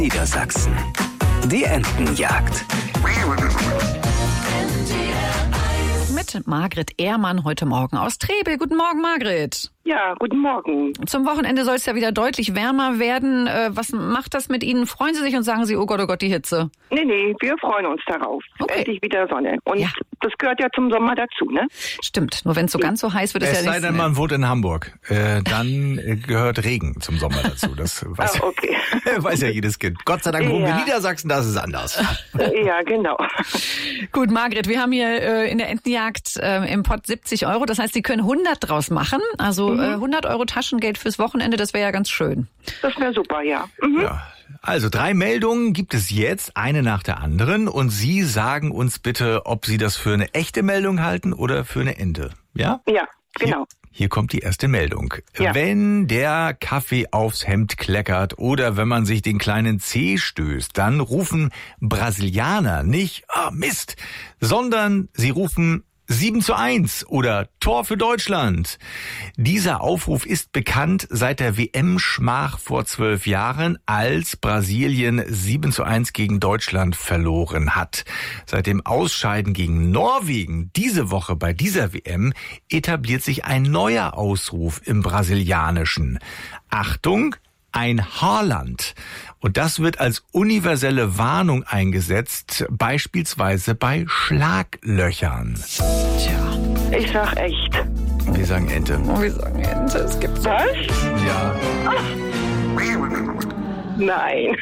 Niedersachsen. Die Entenjagd. Mit Margret Ehrmann heute Morgen aus Trebel. Guten Morgen, Margret. Ja, guten Morgen. Zum Wochenende soll es ja wieder deutlich wärmer werden. Was macht das mit Ihnen? Freuen Sie sich und sagen Sie, oh Gott, die Hitze? Nee, wir freuen uns darauf. Okay. Endlich wieder Sonne. Und Ja. das gehört ja zum Sommer dazu, ne? Stimmt, nur wenn es so ganz so heiß wird, ist Es ja sei nichts denn, mehr. man wohnt in Hamburg. Dann gehört Regen zum Sommer dazu. Das weiß, Okay. weiß ja jedes Kind. Gott sei Dank wohnen wir in Ja. Niedersachsen, da ist es anders. Ja, genau. Gut, Margret, wir haben hier in der Entenjagd im Pott 70 Euro. Das heißt, Sie können 100 draus machen. Also 100 Euro Taschengeld fürs Wochenende, das wäre ja ganz schön. Das wäre super, ja. Mhm. Ja. Also 3 Meldungen gibt es jetzt, eine nach der anderen. Und Sie sagen uns bitte, ob Sie das für eine echte Meldung halten oder für eine Ente. Ja? Ja, genau. Hier kommt die erste Meldung. Ja. Wenn der Kaffee aufs Hemd kleckert oder wenn man sich den kleinen Zeh stößt, dann rufen Brasilianer nicht Mist, sondern sie rufen 7:1 oder Tor für Deutschland. Dieser Aufruf ist bekannt seit der WM-Schmach vor 12 Jahren, als Brasilien 7:1 gegen Deutschland verloren hat. Seit dem Ausscheiden gegen Norwegen diese Woche bei dieser WM etabliert sich ein neuer Ausruf im Brasilianischen. Achtung! Ein Haaland. Und das wird als universelle Warnung eingesetzt, beispielsweise bei Schlaglöchern. Tja, Ich sag echt. Wir sagen Ente. wir sagen Ente, es gibt Was? Ja. Nein.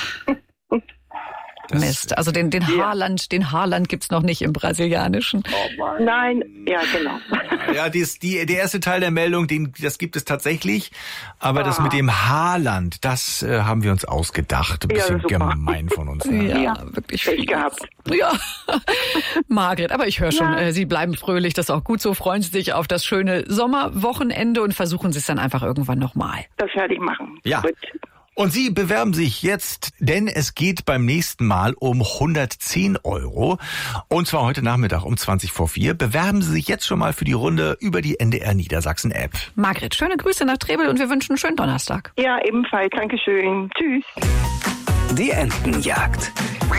Mist. Also den Haaland gibt's noch nicht im Brasilianischen. Nein, ja, genau. Ja, der erste Teil der Meldung, das gibt es tatsächlich. Aber das mit dem Haaland, das haben wir uns ausgedacht. Ein bisschen super. gemein von uns. Ja, wirklich Pech fies. gehabt. Ja, Margret, aber ich höre schon, Sie bleiben fröhlich, das ist auch gut so. Freuen Sie sich auf das schöne Sommerwochenende und versuchen Sie es dann einfach irgendwann nochmal. Das werde ich machen. Ja. Gut. Und Sie bewerben sich jetzt, denn es geht beim nächsten Mal um 110 Euro. Und zwar heute Nachmittag um 4:20. Bewerben Sie sich jetzt schon mal für die Runde über die NDR Niedersachsen App. Margret, schöne Grüße nach Trebel und wir wünschen einen schönen Donnerstag. Ja, ebenfalls. Dankeschön. Tschüss. Die Entenjagd.